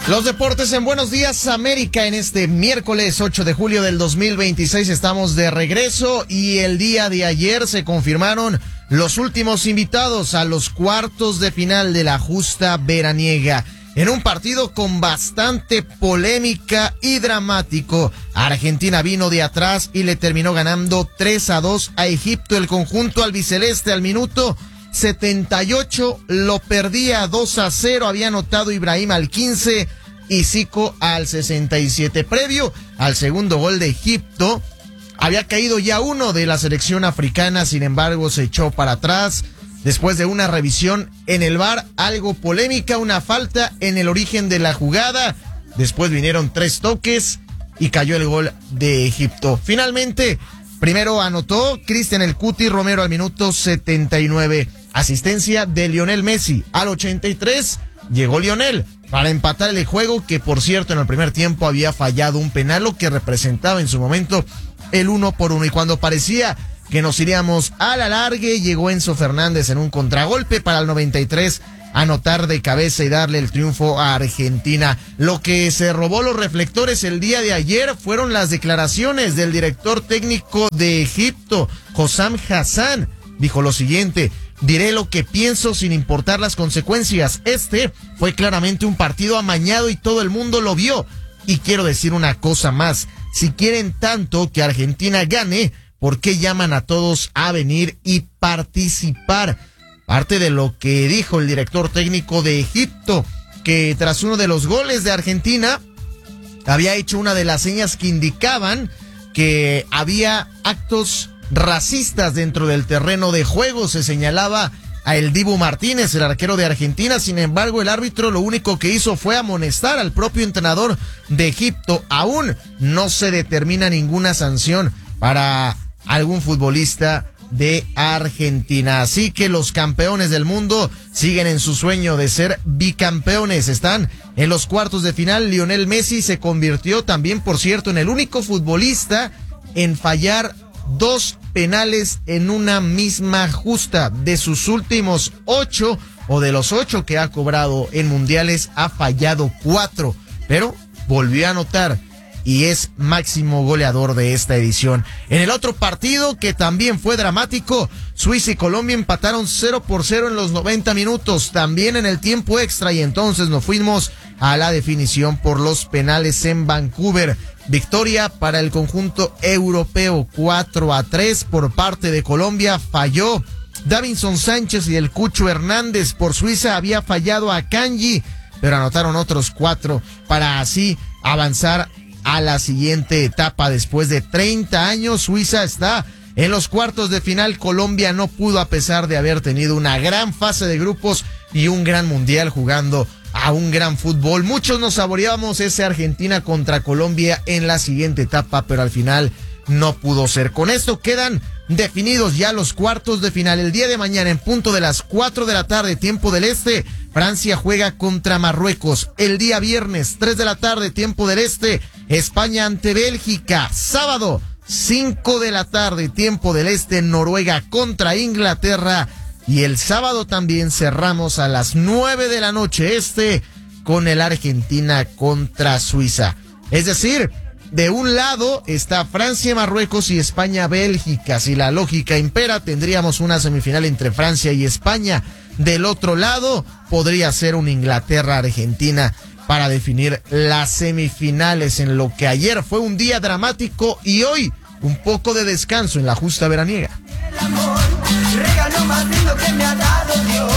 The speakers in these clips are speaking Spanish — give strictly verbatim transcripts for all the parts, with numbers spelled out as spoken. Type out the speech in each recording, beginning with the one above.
Los deportes en Buenos Días América en este miércoles ocho de julio del dos mil veintiséis. Estamos de regreso y el día de ayer se confirmaron los últimos invitados a los cuartos de final de la justa veraniega. En un partido con bastante polémica y dramático, Argentina vino de atrás y le terminó ganando tres a dos a Egipto. El conjunto albiceleste al minuto setenta y ocho lo perdía dos a cero, había anotado Ibrahim al quince y Zico al sesenta y siete. Previo al segundo gol de Egipto, había caído ya uno de la selección africana, sin embargo se echó para atrás después de una revisión en el V A R, algo polémica, una falta en el origen de la jugada. Después vinieron tres toques y cayó el gol de Egipto. Finalmente, primero anotó Cristian El Cuti Romero al minuto setenta y nueve. Asistencia de Lionel Messi. Al ochenta y tres llegó Lionel para empatar el juego, que por cierto en el primer tiempo había fallado un penal, lo que representaba en su momento el uno por uno. Y cuando parecía que nos iríamos a la largue, llegó Enzo Fernández en un contragolpe para el noventa y tres anotar de cabeza y darle el triunfo a Argentina. Lo que se robó los reflectores el día de ayer fueron las declaraciones del director técnico de Egipto, Hossam Hassan. Dijo lo siguiente: diré lo que pienso sin importar las consecuencias. Este fue claramente un partido amañado y todo el mundo lo vio. Y quiero decir una cosa más: si quieren tanto que Argentina gane, ¿por qué llaman a todos a venir y participar? Parte de lo que dijo el director técnico de Egipto, que tras uno de los goles de Argentina había hecho una de las señas que indicaban que había actos racistas dentro del terreno de juego. Se señalaba a el Dibu Martínez, el arquero de Argentina. Sin embargo, el árbitro lo único que hizo fue amonestar al propio entrenador de Egipto. Aún no se determina ninguna sanción para algún futbolista de Argentina. Así que los campeones del mundo siguen en su sueño de ser bicampeones. Están en los cuartos de final. Lionel Messi se convirtió también, por cierto, en el único futbolista en fallar dos penales en una misma justa. De sus últimos ocho, o de los ocho que ha cobrado en mundiales, ha fallado cuatro, pero volvió a anotar y es máximo goleador de esta edición. En el otro partido, que también fue dramático, Suiza y Colombia empataron cero por cero en los noventa minutos, también en el tiempo extra, y entonces nos fuimos a la definición por los penales en Vancouver. Victoria para el conjunto europeo, cuatro a tres por parte de Colombia. Falló Davinson Sánchez y el Cucho Hernández. Por Suiza había fallado a Kanji, pero anotaron otros cuatro para así avanzar a la siguiente etapa. Después de treinta años, Suiza está en los cuartos de final. Colombia no pudo, a pesar de haber tenido una gran fase de grupos y un gran mundial, jugando a un gran fútbol. Muchos nos saboreábamos ese Argentina contra Colombia en la siguiente etapa, pero al final no pudo ser. Con esto quedan definidos ya los cuartos de final. El día de mañana, en punto de las cuatro de la tarde, tiempo del este, Francia juega contra Marruecos. El día viernes, tres de la tarde, tiempo del este, España ante Bélgica. Sábado, cinco de la tarde, tiempo del este, Noruega contra Inglaterra. Y el sábado también cerramos a las nueve de la noche este con el Argentina contra Suiza. Es decir, de un lado está Francia, Marruecos y España, Bélgica. Si la lógica impera, tendríamos una semifinal entre Francia y España. Del otro lado podría ser un Inglaterra-Argentina para definir las semifinales, en lo que ayer fue un día dramático y hoy un poco de descanso en la justa veraniega. El amor, regalo más lindo que me ha dado Dios.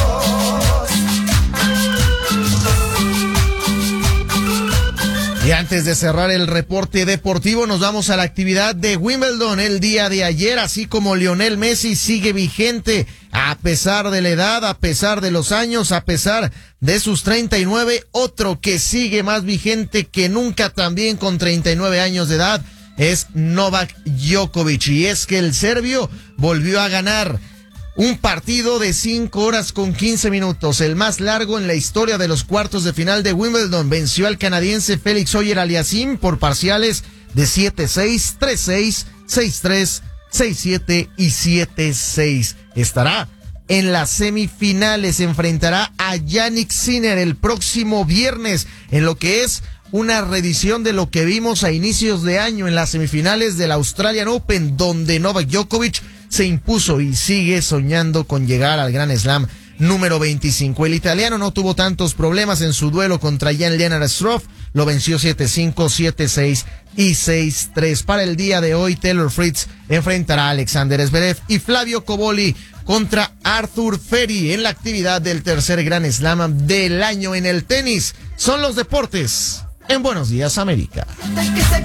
Y antes de cerrar el reporte deportivo, nos vamos a la actividad de Wimbledon el día de ayer. Así como Lionel Messi sigue vigente a pesar de la edad, a pesar de los años, a pesar de sus treinta y nueve, otro que sigue más vigente que nunca también con treinta y nueve años de edad es Novak Djokovic. Y es que el serbio volvió a ganar un partido de cinco horas con quince minutos, el más largo en la historia de los cuartos de final de Wimbledon. Venció al canadiense Félix Auger-Aliassime por parciales de siete seis, tres seis, seis tres, seis siete y siete seis. Estará en las semifinales. Enfrentará a Jannik Sinner el próximo viernes en lo que es una reedición de lo que vimos a inicios de año en las semifinales del Australian Open, donde Novak Djokovic se impuso y sigue soñando con llegar al Grand Slam número veinticinco. El italiano no tuvo tantos problemas en su duelo contra Jan-Lennard Struff, lo venció siete cinco, siete seis y seis tres. Para el día de hoy, Taylor Fritz enfrentará a Alexander Zverev y Flavio Cobolli contra Arthur Ferry en la actividad del tercer Grand Slam del año en el tenis. Son los deportes en Buenos Días América.